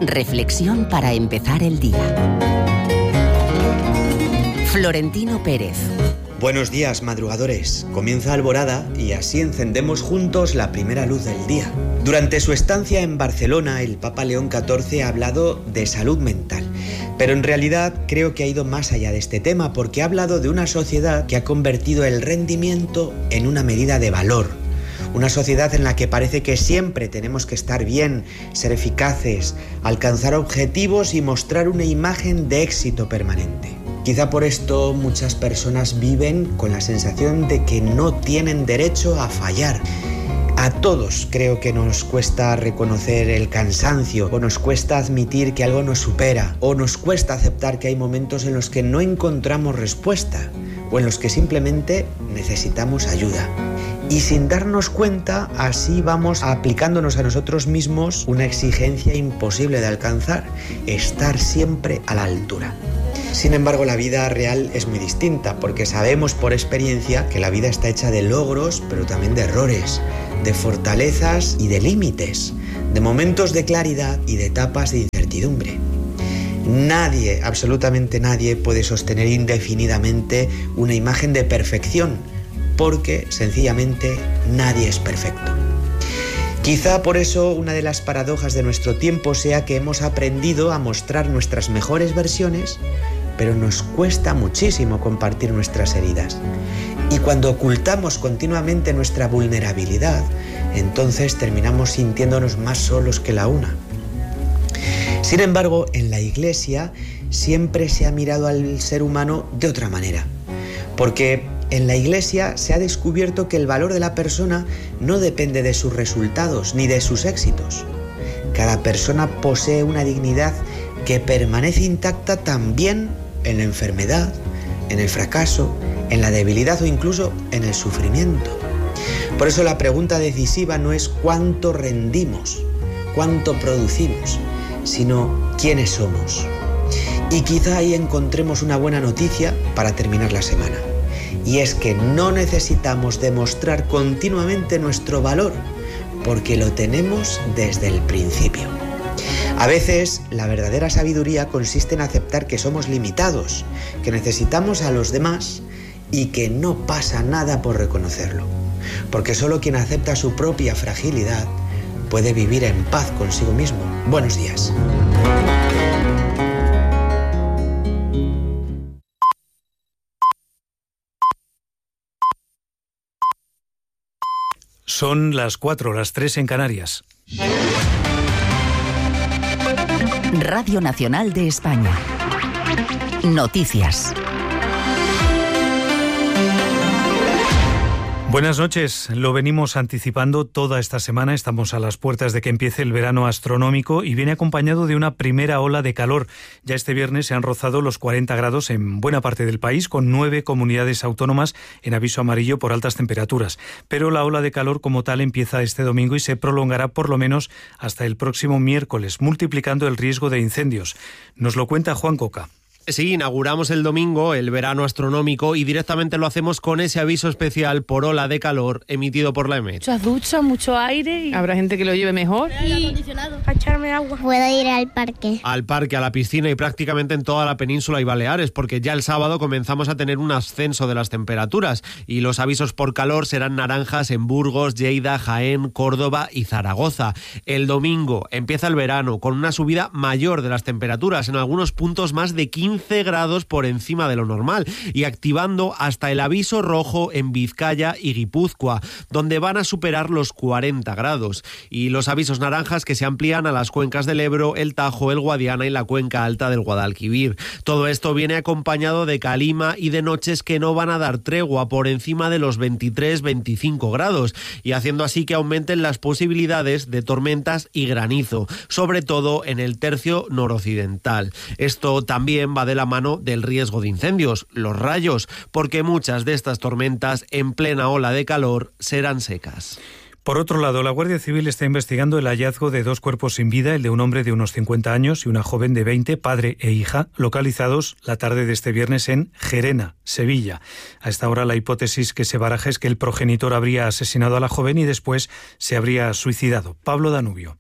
Reflexión para empezar el día. Florentino Pérez. Buenos días, madrugadores. Comienza Alborada y así encendemos juntos la primera luz del día. Durante su estancia en Barcelona, el Papa León XIV ha hablado de salud mental. Pero en realidad creo que ha ido más allá de este tema, porque ha hablado de una sociedad que ha convertido el rendimiento en una medida de valor. Una sociedad en la que parece que siempre tenemos que estar bien, ser eficaces, alcanzar objetivos y mostrar una imagen de éxito permanente. Quizá por esto muchas personas viven con la sensación de que no tienen derecho a fallar. A todos creo que nos cuesta reconocer el cansancio, o nos cuesta admitir que algo nos supera, o nos cuesta aceptar que hay momentos en los que no encontramos respuesta, o en los que simplemente necesitamos ayuda. Y sin darnos cuenta, así vamos aplicándonos a nosotros mismos una exigencia imposible de alcanzar: estar siempre a la altura. Sin embargo, la vida real es muy distinta, porque sabemos por experiencia que la vida está hecha de logros, pero también de errores, de fortalezas y de límites, de momentos de claridad y de etapas de incertidumbre. Nadie, absolutamente nadie, puede sostener indefinidamente una imagen de perfección, porque sencillamente nadie es perfecto. Quizá por eso una de las paradojas de nuestro tiempo sea que hemos aprendido a mostrar nuestras mejores versiones, pero nos cuesta muchísimo compartir nuestras heridas. Y cuando ocultamos continuamente nuestra vulnerabilidad, entonces terminamos sintiéndonos más solos que la una. Sin embargo, en la Iglesia siempre se ha mirado al ser humano de otra manera, porque en la Iglesia se ha descubierto que el valor de la persona no depende de sus resultados ni de sus éxitos. Cada persona posee una dignidad que permanece intacta también en la enfermedad, en el fracaso, en la debilidad o incluso en el sufrimiento. Por eso la pregunta decisiva no es cuánto rendimos, cuánto producimos, sino quiénes somos. Y quizá ahí encontremos una buena noticia para terminar la semana. Y es que no necesitamos demostrar continuamente nuestro valor, porque lo tenemos desde el principio. A veces, la verdadera sabiduría consiste en aceptar que somos limitados, que necesitamos a los demás y que no pasa nada por reconocerlo. Porque solo quien acepta su propia fragilidad puede vivir en paz consigo mismo. Buenos días. Son las 4, las 3 en Canarias. Radio Nacional de España. Noticias. Buenas noches. Lo venimos anticipando toda esta semana. Estamos a las puertas de que empiece el verano astronómico y viene acompañado de una primera ola de calor. Ya este viernes se han rozado los 40 grados en buena parte del país, con 9 comunidades autónomas en aviso amarillo por altas temperaturas. Pero la ola de calor como tal empieza este domingo y se prolongará por lo menos hasta el próximo miércoles, multiplicando el riesgo de incendios. Nos lo cuenta Juan Coca. Sí, inauguramos el domingo el verano astronómico y directamente lo hacemos con ese aviso especial por ola de calor emitido por la EMET. Muchas duchas, mucho aire y habrá gente que lo lleve mejor. Y a echarme agua. Puedo ir al parque. Al parque, a la piscina y prácticamente en toda la península y Baleares, porque ya el sábado comenzamos a tener un ascenso de las temperaturas y los avisos por calor serán naranjas en Burgos, Lleida, Jaén, Córdoba y Zaragoza. El domingo empieza el verano con una subida mayor de las temperaturas, en algunos puntos más de 15 grados por encima de lo normal y activando hasta el aviso rojo en Vizcaya y Guipúzcoa, donde van a superar los 40 grados. Y los avisos naranjas que se amplían a las cuencas del Ebro, el Tajo, el Guadiana y la cuenca alta del Guadalquivir. Todo esto viene acompañado de calima y de noches que no van a dar tregua por encima de los 23-25 grados y haciendo así que aumenten las posibilidades de tormentas y granizo, sobre todo en el tercio noroccidental. Esto también va de la mano del riesgo de incendios, los rayos, porque muchas de estas tormentas en plena ola de calor serán secas. Por otro lado, la Guardia Civil está investigando el hallazgo de 2 cuerpos sin vida, el de un hombre de unos 50 años y una joven de 20, padre e hija, localizados la tarde de este viernes en Gerena, Sevilla. A esta hora la hipótesis que se baraja es que el progenitor habría asesinado a la joven y después se habría suicidado. Pablo Danubio.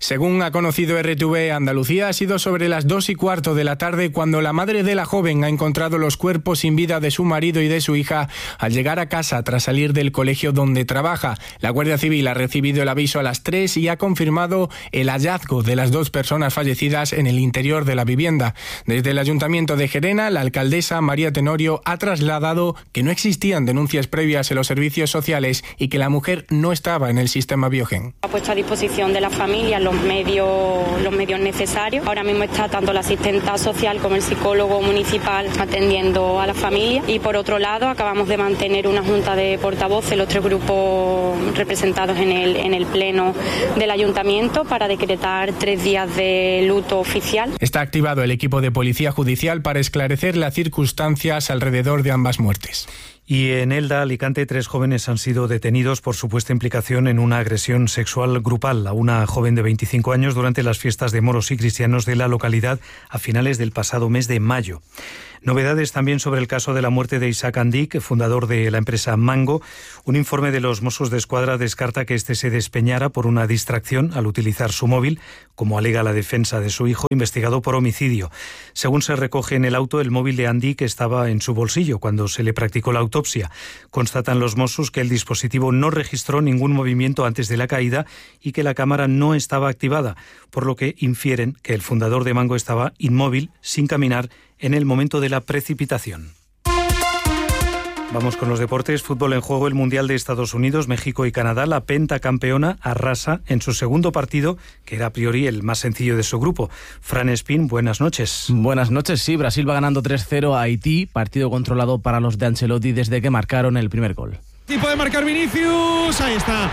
Según ha conocido RTV Andalucía, ha sido sobre las 2:15 de la tarde cuando la madre de la joven ha encontrado los cuerpos sin vida de su marido y de su hija al llegar a casa tras salir del colegio donde trabaja. La Guardia Civil ha recibido el aviso a las 3 y ha confirmado el hallazgo de las 2 personas fallecidas en el interior de la vivienda. Desde el Ayuntamiento de Gerena, la alcaldesa María Tenorio ha trasladado que no existían denuncias previas en los servicios sociales y que la mujer no estaba en el sistema Biogen. Ha puesto a disposición de la familia los medios necesarios. Ahora mismo está tanto la asistenta social como el psicólogo municipal atendiendo a la familia. Y por otro lado, acabamos de mantener una junta de portavoces, los 3 grupos representados en el pleno del ayuntamiento, para decretar 3 días de luto oficial. Está activado el equipo de policía judicial para esclarecer las circunstancias alrededor de ambas muertes. Y en Elda, Alicante, 3 jóvenes han sido detenidos por supuesta implicación en una agresión sexual grupal a una joven de 25 años durante las fiestas de moros y cristianos de la localidad a finales del pasado mes de mayo. Novedades también sobre el caso de la muerte de Isaac Andic, fundador de la empresa Mango. Un informe de los Mossos d'Esquadra descarta que este se despeñara por una distracción al utilizar su móvil, como alega la defensa de su hijo, investigado por homicidio. Según se recoge en el auto, el móvil de Andic estaba en su bolsillo cuando se le practicó la autopsia. Constatan los Mossos que el dispositivo no registró ningún movimiento antes de la caída y que la cámara no estaba activada, por lo que infieren que el fundador de Mango estaba inmóvil, sin caminar, en el momento de la precipitación. Vamos con los deportes. Fútbol en juego, el Mundial de Estados Unidos, México y Canadá. La pentacampeona arrasa en su segundo partido, que era a priori el más sencillo de su grupo. Fran Espín, buenas noches. Buenas noches, sí. Brasil va ganando 3-0 a Haití, partido controlado para los de Ancelotti desde que marcaron el primer gol. Y puede marcar Vinicius, ahí está.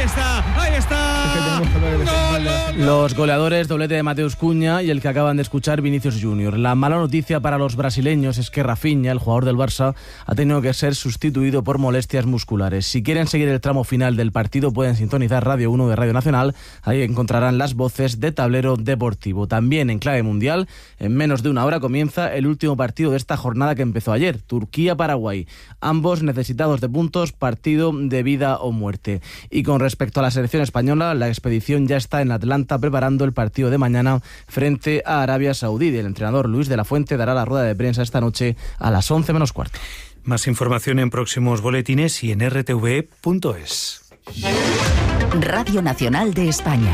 Los goleadores, doblete de Mateus Cunha y el que acaban de escuchar, Vinicius Junior. La mala noticia para los brasileños es que Rafinha, el jugador del Barça, ha tenido que ser sustituido por molestias musculares. Si quieren seguir el tramo final del partido, pueden sintonizar Radio 1 de Radio Nacional. Ahí encontrarán las voces de Tablero Deportivo. También en clave mundial, en menos de una hora comienza el último partido de esta jornada que empezó ayer, Turquía-Paraguay. Ambos necesitados de puntos, partido de vida o muerte. Y con respecto a la selección española, la expedición ya está en Atlanta preparando el partido de mañana frente a Arabia Saudí. El entrenador Luis de la Fuente dará la rueda de prensa esta noche a las 11 menos cuarto. Más información en próximos boletines y en rtve.es. Radio Nacional de España.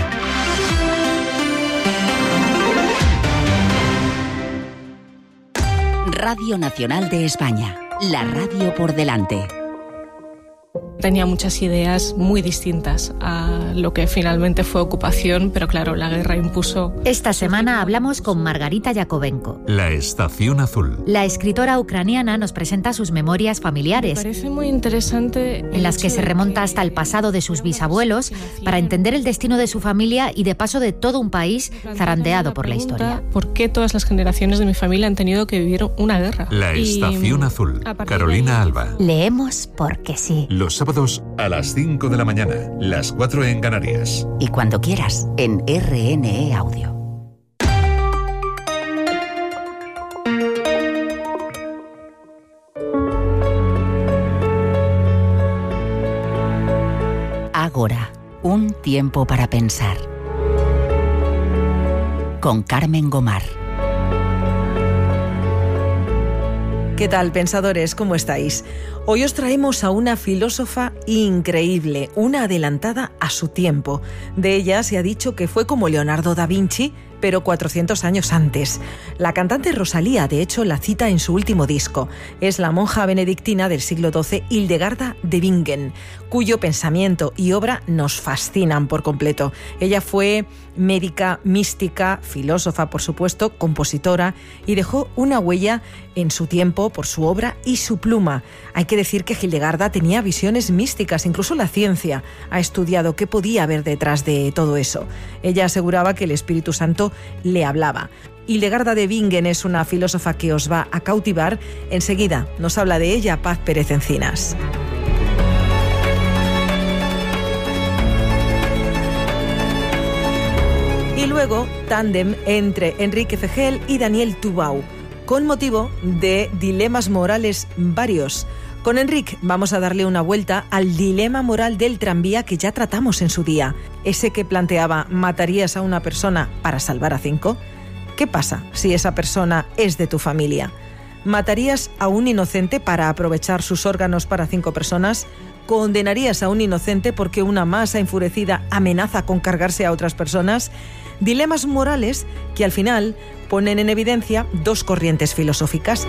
Radio Nacional de España. La radio por delante. Tenía muchas ideas muy distintas a lo que finalmente fue ocupación, pero claro, la guerra impuso... Esta semana hablamos con Margarita Yakovenko. La Estación Azul. La escritora ucraniana nos presenta sus memorias familiares. Me parece muy interesante... En las que se remonta hasta el pasado de sus bisabuelos para entender el destino de su familia y de paso de todo un país zarandeado por la historia. ¿Por qué todas las generaciones de mi familia han tenido que vivir una guerra? La Estación Azul. Carolina Alba. Leemos porque sí. Los sábados a las 5 de la mañana, las 4 en Canarias. Y cuando quieras, en RNE Audio. Ágora, un tiempo para pensar. Con Carmen Gomar. ¿Qué tal, pensadores? ¿Cómo estáis? Hoy os traemos a una filósofa increíble, una adelantada a su tiempo. De ella se ha dicho que fue como Leonardo da Vinci, pero 400 años antes. La cantante Rosalía, de hecho, la cita en su último disco. Es la monja benedictina del siglo XII, Hildegarda de Bingen, cuyo pensamiento y obra nos fascinan por completo. Ella fue médica, mística, filósofa, por supuesto, compositora, y dejó una huella en su tiempo por su obra y su pluma. Hay que decir que Hildegarda tenía visiones místicas, incluso la ciencia ha estudiado qué podía haber detrás de todo eso. Ella aseguraba que el Espíritu Santo le hablaba. Hildegarda de Bingen es una filósofa que os va a cautivar. Enseguida nos habla de ella Paz Pérez Encinas. Y luego, tándem entre Enrique Fejel y Daniel Tubau, con motivo de dilemas morales varios. Con Enric vamos a darle una vuelta al dilema moral del tranvía que ya tratamos en su día. Ese que planteaba, ¿matarías a una persona para salvar a 5? ¿Qué pasa si esa persona es de tu familia? ¿Matarías a un inocente para aprovechar sus órganos para 5 personas? ¿Condenarías a un inocente porque una masa enfurecida amenaza con cargarse a otras personas? Dilemas morales que al final ponen en evidencia dos corrientes filosóficas.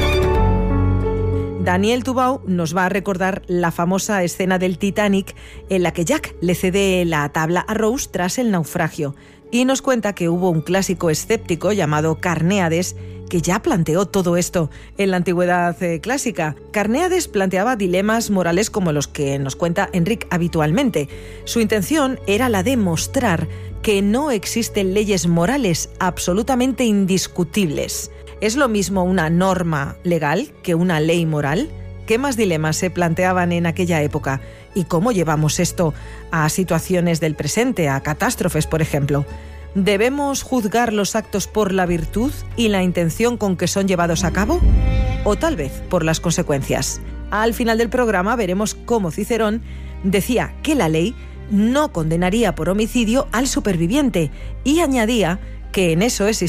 Daniel Tubau nos va a recordar la famosa escena del Titanic en la que Jack le cede la tabla a Rose tras el naufragio y nos cuenta que hubo un clásico escéptico llamado Carnéades que ya planteó todo esto en la antigüedad clásica. Carnéades planteaba dilemas morales como los que nos cuenta Enric habitualmente. Su intención era la de mostrar que no existen leyes morales absolutamente indiscutibles. ¿Es lo mismo una norma legal que una ley moral? ¿Qué más dilemas se planteaban en aquella época? ¿Y cómo llevamos esto a situaciones del presente, a catástrofes, por ejemplo? ¿Debemos juzgar los actos por la virtud y la intención con que son llevados a cabo? ¿O tal vez por las consecuencias? Al final del programa veremos cómo Cicerón decía que la ley no condenaría por homicidio al superviviente y añadía que en eso existía